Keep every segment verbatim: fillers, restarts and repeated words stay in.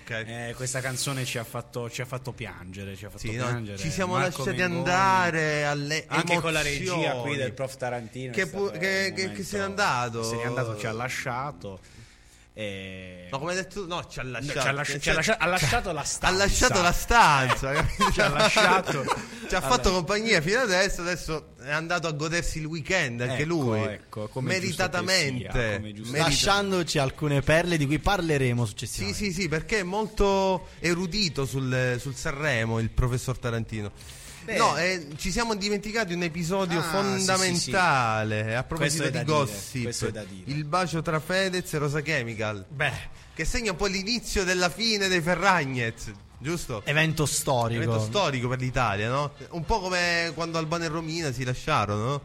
Okay. Eh, questa canzone ci ha fatto ci ha fatto piangere, ci ha fatto sì, piangere. No, ci siamo Marco lasciati Mengoni, andare alle anche emozioni. con la regia qui del prof Tarantino che, pu- che, che, che se n'è andato. Se n'è andato, ci ha lasciato. E... No, come hai detto, no, ci ha lasciato. No, ci ha, lasci- ci ha, lasci- ha lasciato la stanza. Ha lasciato la stanza, capito? Ci ha lasciato. Ci ha fatto compagnia fino adesso. Adesso è andato a godersi il weekend anche ecco, lui. Ecco, come meritatamente. Sia, come Merita- lasciandoci alcune perle di cui parleremo successivamente. Sì, sì, sì, perché è molto erudito sul, sul Sanremo il professor Tarantino. Beh. No, eh, ci siamo dimenticati un episodio ah, fondamentale. Sì, sì, sì. A proposito di gossip, il bacio tra Fedez e Rosa Chemical. Beh, che segna un po' l'inizio della fine dei Ferragnez, giusto? Evento storico. Evento storico per l'Italia, no? Un po' come quando Albano e Romina si lasciarono, no?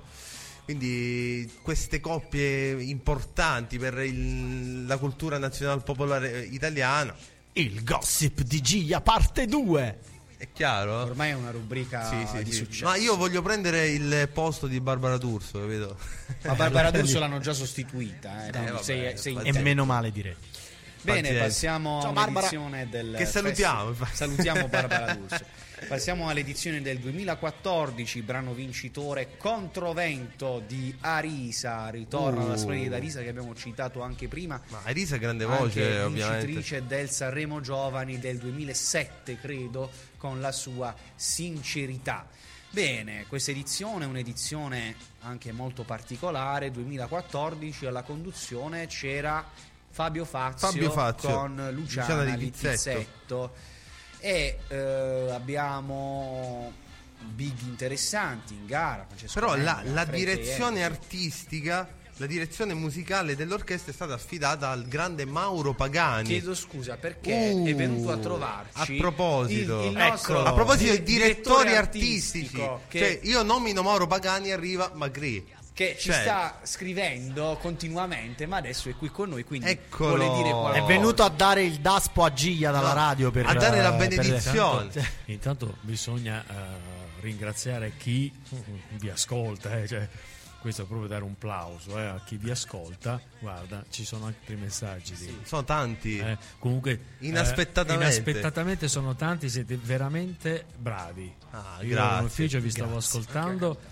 Quindi queste coppie importanti per il, la cultura nazionale popolare italiana. Il gossip di Gia parte due. È chiaro? Ormai è una rubrica sì, sì, di sì. successo. Ma io voglio prendere il posto di Barbara D'Urso, capito? Ma Barbara D'Urso l'hanno già sostituita, eh, eh, vabbè, sei, sei e meno male direi. Bene, Pazienza. passiamo Ciao, all'edizione del che salutiamo. festival. Salutiamo Barbara D'Urso. Passiamo all'edizione del duemilaquattordici, brano vincitore Controvento di Arisa. Ritorno uh. alla splendida Arisa che abbiamo citato anche prima. Ma Arisa grande voce, anche ovviamente. Vincitrice del Sanremo Giovani del duemilasette, credo, con la sua sincerità. Bene, questa edizione è un'edizione anche molto particolare. duemilaquattordici alla conduzione c'era Fabio Fazio, Fabio Fazio con Luciana, Luciana Littizzetto. E eh, abbiamo big interessanti in gara. Francesco Però Menga, la, la Fred direzione Enzi. artistica, la direzione musicale dell'orchestra è stata affidata al grande Mauro Pagani. Chiedo scusa perché Uh, è venuto a trovarci a proposito, il, il nostro ecco, a proposito di direttore direttori artistici, artistico che, cioè io nomino Mauro Pagani e arriva Magri. che ci Cioè, sta scrivendo continuamente, ma adesso è qui con noi, quindi Eccolo. vuole dire qualcosa. È venuto a dare il daspo a Gia dalla No, radio per a dare la per- benedizione. Intanto, intanto bisogna uh, ringraziare chi vi ascolta, eh, cioè, questo è proprio dare un plauso eh, a chi vi ascolta. Guarda, ci sono altri messaggi di, Sono tanti. eh, comunque Inaspettatamente. eh, inaspettatamente sono tanti, siete veramente bravi. Ah, Io grazie, in ufficio vi stavo grazie. ascoltando.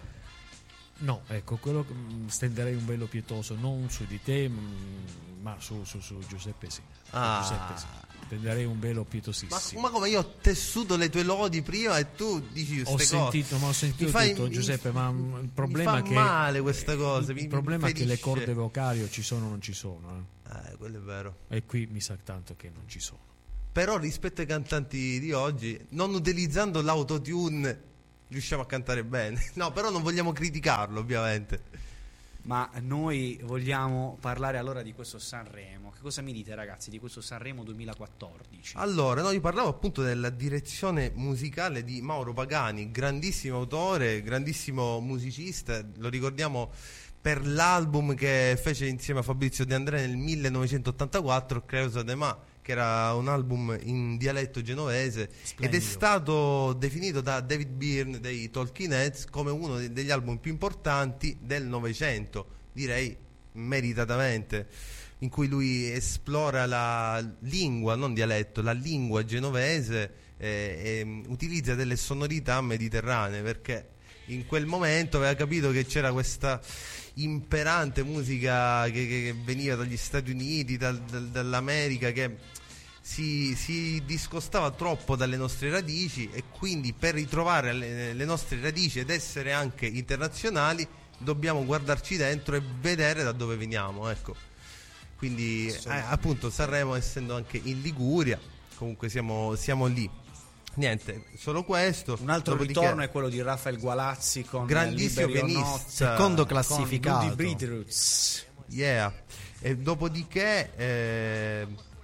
No, ecco, quello che, mh, stenderei un velo pietoso non su di te, mh, ma su, su, su Giuseppe sì. Su Ah. Giuseppe sì. Stenderei un velo Ma, pietosissimo. ma come io ho tessuto le tue lodi prima e tu dici Ho queste sentito, cose. ma ho sentito Mi fai- tutto, mi- Giuseppe, ma mh, il problema mi è fa che male questa cosa, il mi- mi problema è che le ferisce. corde vocali o ci sono o non ci sono, Eh, quello è vero. eh. E qui mi sa tanto che non ci sono. Però rispetto ai cantanti di oggi, non utilizzando l'autotune riusciamo a cantare bene. No, però non vogliamo criticarlo, ovviamente. Ma noi vogliamo parlare allora di questo Sanremo. Che cosa mi dite, ragazzi, di questo Sanremo duemilaquattordici? Allora, no, io parlavo appunto della direzione musicale di Mauro Pagani, grandissimo autore, grandissimo musicista, lo ricordiamo per l'album che fece insieme a Fabrizio De André nel millenovecentottantaquattro, Creusa de Ma, che era un album in dialetto genovese. Splendido. Ed è stato definito da David Byrne dei Talking Heads come uno de- degli album più importanti del Novecento, direi meritatamente, in cui lui esplora la lingua, non dialetto, la lingua genovese eh, e mm, utilizza delle sonorità mediterranee, perché in quel momento aveva capito che c'era questa imperante musica che, che- che veniva dagli Stati Uniti, dal- dal- dall'America, che si, si discostava troppo dalle nostre radici, e quindi per ritrovare le, le nostre radici ed essere anche internazionali dobbiamo guardarci dentro e vedere da dove veniamo, ecco. Quindi eh, appunto Sanremo, essendo anche in Liguria, comunque siamo, siamo lì. Niente, solo questo. Un altro Dopodiché, ritorno è quello di Rafael Gualazzi con grandissimo Liberi o pianista, Not, secondo con classificato. Ludi Bridroots. yeah. E dopodiché eh,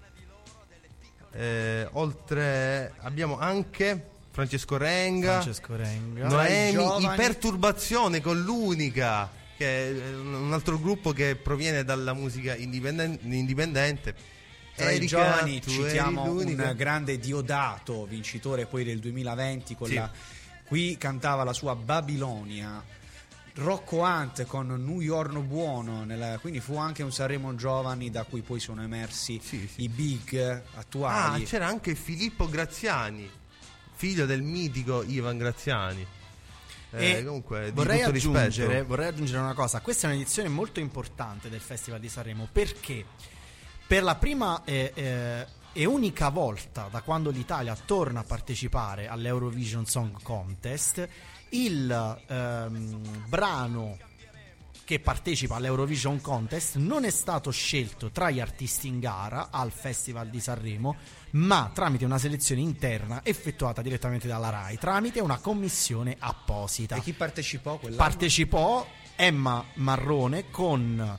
eh, oltre abbiamo anche Francesco Renga, Francesco Renga. Noemi, giovani. in Perturbazione con l'Unica, che è un altro gruppo che proviene dalla musica indipenden- indipendente. Tra i Erika, giovani tu citiamo eri l'unica. un grande Diodato, vincitore poi del duemilaventi con Sì. la, qui cantava la sua Babilonia, Rocco Hunt con New York Buono, nella, quindi fu anche un Sanremo Giovani da cui poi sono emersi Sì, sì. i big attuali. Ah, c'era anche Filippo Graziani, figlio del mitico Ivan Graziani. Eh, E comunque, di vorrei tutto aggiungere, rispetto. vorrei aggiungere una cosa. Questa è un'edizione molto importante del Festival di Sanremo, perché per la prima eh, eh, e unica volta da quando l'Italia torna a partecipare all'Eurovision Song Contest, il ehm, brano che partecipa all'Eurovision Contest non è stato scelto tra gli artisti in gara al Festival di Sanremo, ma tramite una selezione interna effettuata direttamente dalla RAI, tramite una commissione apposita. E chi partecipò quell'anno? Partecipò Emma Marrone con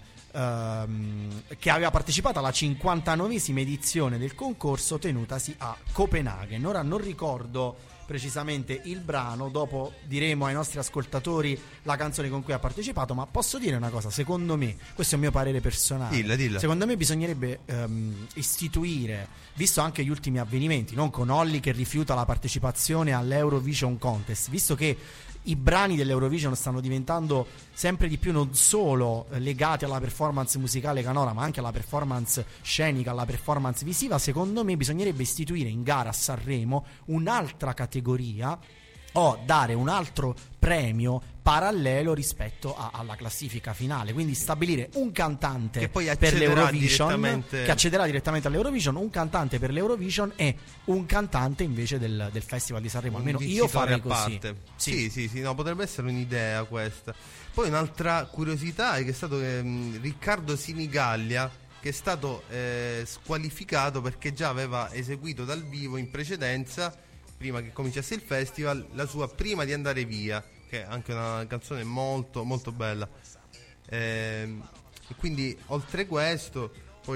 ehm, che aveva partecipato alla cinquantanovesima edizione del concorso tenutasi a Copenaghen. Ora non ricordo precisamente il brano, dopo diremo ai nostri ascoltatori la canzone con cui ha partecipato, ma posso dire una cosa, secondo me, questo è il mio parere personale, Dilla, dilla. secondo me bisognerebbe ehm, istituire, visto anche gli ultimi avvenimenti, non con Olly che rifiuta la partecipazione all'Eurovision Contest, visto che i brani dell'Eurovision stanno diventando sempre di più non solo legati alla performance musicale canora, ma anche alla performance scenica, alla performance visiva. Secondo me bisognerebbe istituire in gara a Sanremo un'altra categoria o dare un altro premio parallelo rispetto a, alla classifica finale, quindi stabilire un cantante Che poi per accederà l'Eurovision direttamente- che accederà direttamente all'Eurovision, un cantante per l'Eurovision e un cantante invece del, del Festival di Sanremo. Un Almeno io vincitore farei a così. parte. Sì. Sì, sì, sì, no, potrebbe essere un'idea questa. Poi un'altra curiosità è che è stato ehm, Riccardo Sinigallia, che è stato eh, squalificato perché già aveva eseguito dal vivo in precedenza, prima che cominciasse il festival, la sua Prima di andare via, che è anche una canzone molto molto bella. Ehm, e quindi oltre questo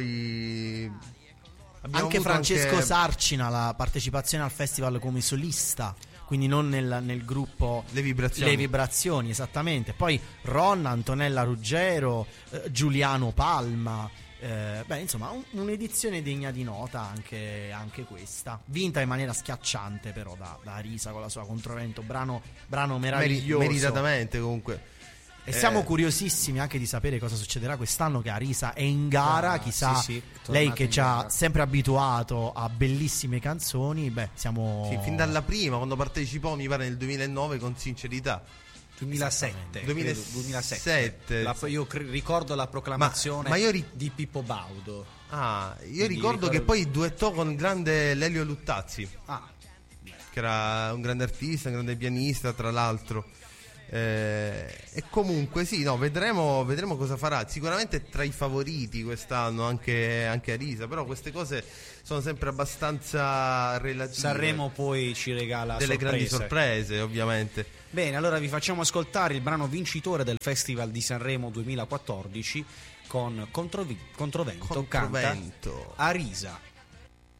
poi abbiamo Anche avuto Francesco anche Sarcina la partecipazione al festival come solista, quindi non nel, nel gruppo le vibrazioni. Le Vibrazioni, esattamente. Poi Ron, Antonella Ruggero, eh, Giuliano Palma, eh, beh, insomma un- un'edizione degna di nota anche, anche questa, vinta in maniera schiacciante però da, da Arisa con la sua Controvento, brano, brano Meri- meraviglioso. meritatamente comunque. E siamo Eh, curiosissimi anche di sapere cosa succederà quest'anno che Arisa è in gara, Ah, chissà, sì, sì, è tornata lei che in ci ha gara. sempre abituato a bellissime canzoni, beh, siamo... Sì, fin dalla prima, quando partecipò, mi pare nel duemilanove, con Sincerità. duemilasette, duemilasette. credo, duemilasette. La- io cre- ricordo la proclamazione Ma- ma io ri- di Pippo Baudo. Ah, io Quindi ricordo, ricordo- che poi duettò con il grande Lelio Luttazzi, Ah, che era un grande artista, un grande pianista, tra l'altro. Eh, e comunque sì, no, vedremo, vedremo cosa farà. Sicuramente tra i favoriti quest'anno anche, anche Arisa, però queste cose sono sempre abbastanza relative. Sanremo poi ci regala delle grandi sorprese. sorprese, ovviamente. Bene, allora vi facciamo ascoltare il brano vincitore del Festival di Sanremo duemilaquattordici con Controvi- Controvento, Controvento. canta Arisa.